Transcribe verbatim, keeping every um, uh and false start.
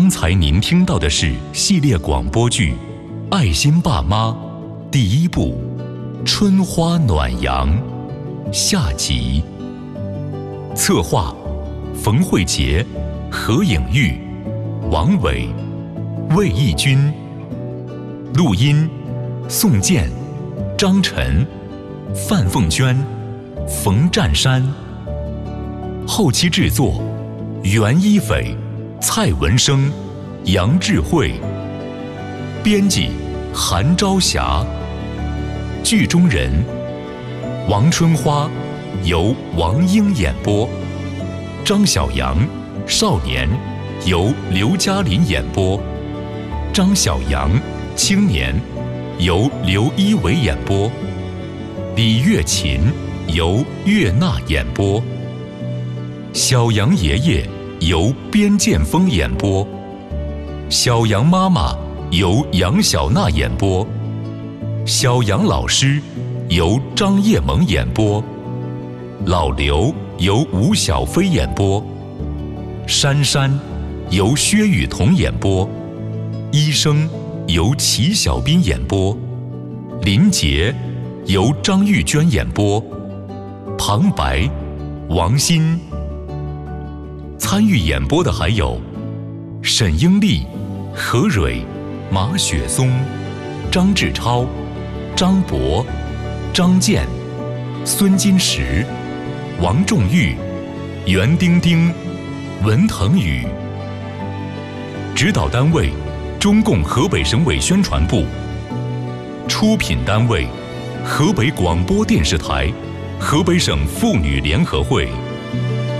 刚才您听到的是系列广播剧《爱心爸妈》第一部《春花暖阳》下集。策划：冯慧杰、何颖玉、王伟、魏义军。录音：宋健、张晨、范凤娟、冯占山。后期制作：袁一斐、蔡文生、杨智慧。编辑：韩朝霞。剧中人：王春花由王英演播，张小阳少年由刘嘉琳演播，张小阳青年由刘一伟演播，李月琴由岳娜演播，小杨爷爷由边建峰演播，小杨妈妈由杨小娜演播，小杨老师由张叶萌演播，老刘由吴小飞演播，珊珊由薛雨桐演播，医生由齐小斌演播，林杰由张玉娟演播，旁白王鑫。参与演播的还有沈英丽、何蕊、马雪松、张志超、张博、张健、孙金石、王仲玉、袁丁丁、文腾宇。指导单位：中共河北省委宣传部。出品单位：河北广播电视台、河北省妇女联合会。